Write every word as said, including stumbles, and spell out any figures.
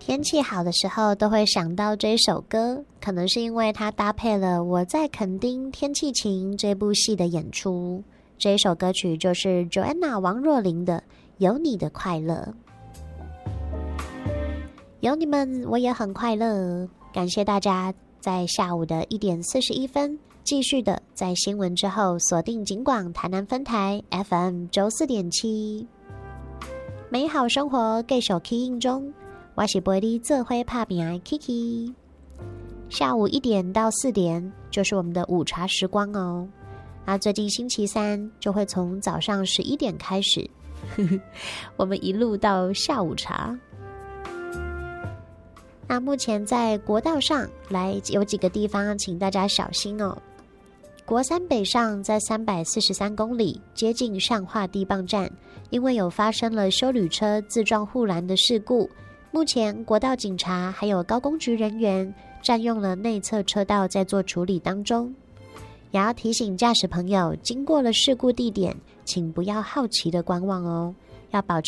天气好的时候都会想到这首歌，可能是因为它搭配了《我在垦丁天气晴》这部戏的演出。这一首歌曲就是 Joanna 王若琳的《有你的快乐》。有你们我也很快乐，感谢大家在下午的一点四十一分继续的在新闻之后锁定警广台南分台 F M 九四点七，美好生活继续起应中，我是陪你做伙打拼的 Kiki。 下午一点到四点就是我们的午茶时光哦。那最近星期三就会从早上十一点开始呵呵，我们一路到下午茶。那目前在国道上来有几个地方请大家小心哦。国三北上在三百四十三公里接近善化地磅站，因为有发生了休旅车自撞护栏的事故，目前国道警察还有高工局人员占用了内侧车道在做处理当中。也要提醒驾驶朋友，经过了事故地点请不要好奇的观望哦，要保持